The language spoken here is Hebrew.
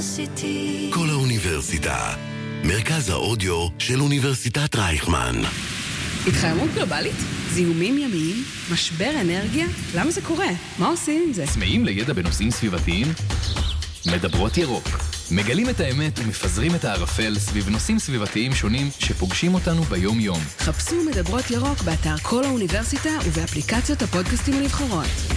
כל האוניברסיטה, מרכז האודיו של אוניברסיטת רייכמן. התחממות גלובלית? זיהומים ימיים? משבר אנרגיה? למה זה קורה? מה עושים עם זה? צמאים לידע בנושאים סביבתיים? מדברות ירוק. מגלים את האמת ומפזרים את הערפל סביב נושאים סביבתיים שונים שפוגשים אותנו ביום-יום. חפשו מדברות ירוק באתר כל האוניברסיטה ובאפליקציות הפודקאסטים הנבחרות.